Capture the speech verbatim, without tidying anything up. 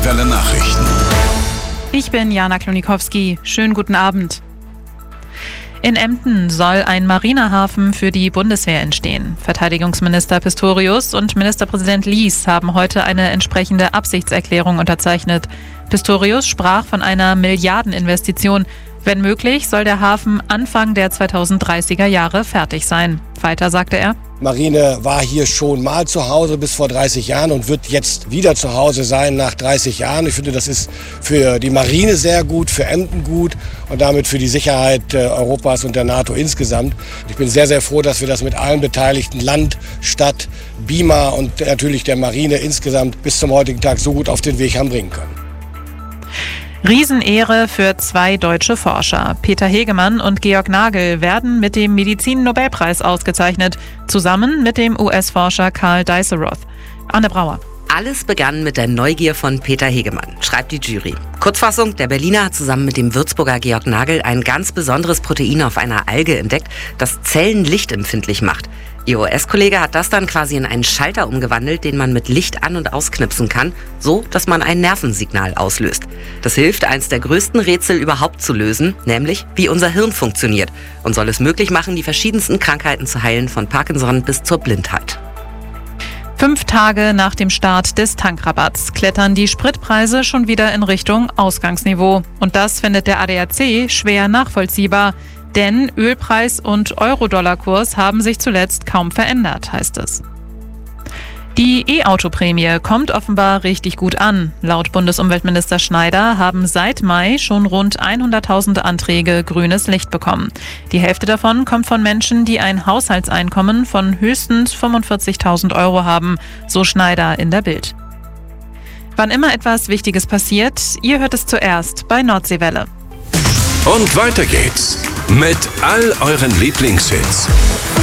Welle Nachrichten. Ich bin Jana Klonikowski. Schönen guten Abend. In Emden soll ein Marinehafen für die Bundeswehr entstehen. Verteidigungsminister Pistorius und Ministerpräsident Lies haben heute eine entsprechende Absichtserklärung unterzeichnet. Pistorius sprach von einer Milliardeninvestition. Wenn möglich, soll der Hafen Anfang der zweitausenddreißiger Jahre fertig sein. Weiter sagte er: Marine war hier schon mal zu Hause bis vor dreißig Jahren und wird jetzt wieder zu Hause sein nach dreißig Jahren. Ich finde, das ist für die Marine sehr gut, für Emden gut und damit für die Sicherheit äh, Europas und der NATO insgesamt. Ich bin sehr, sehr froh, dass wir das mit allen Beteiligten, Land, Stadt, B I M A und natürlich der Marine insgesamt bis zum heutigen Tag so gut auf den Weg haben bringen können. Riesenehre für zwei deutsche Forscher. Peter Hegemann und Georg Nagel werden mit dem Medizin-Nobelpreis ausgezeichnet, zusammen mit dem U S-Forscher Karl Deisseroth. Anne Brauer. Alles begann mit der Neugier von Peter Hegemann, schreibt die Jury. Kurzfassung: Der Berliner hat zusammen mit dem Würzburger Georg Nagel ein ganz besonderes Protein auf einer Alge entdeckt, das Zellen lichtempfindlich macht. Ihr U S-Kollege hat das dann quasi in einen Schalter umgewandelt, den man mit Licht an- und ausknipsen kann, so dass man ein Nervensignal auslöst. Das hilft, eins der größten Rätsel überhaupt zu lösen, nämlich wie unser Hirn funktioniert, und soll es möglich machen, die verschiedensten Krankheiten zu heilen, von Parkinson bis zur Blindheit. Fünf Tage nach dem Start des Tankrabatts klettern die Spritpreise schon wieder in Richtung Ausgangsniveau. Und das findet der A D A C schwer nachvollziehbar. Denn Ölpreis und Euro-Dollar-Kurs haben sich zuletzt kaum verändert, heißt es. Die E-Auto-Prämie kommt offenbar richtig gut an. Laut Bundesumweltminister Schneider haben seit Mai schon rund hunderttausend Anträge grünes Licht bekommen. Die Hälfte davon kommt von Menschen, die ein Haushaltseinkommen von höchstens fünfundvierzigtausend Euro haben, so Schneider in der Bild. Wann immer etwas Wichtiges passiert, ihr hört es zuerst bei Nordseewelle. Und weiter geht's mit all euren Lieblingshits.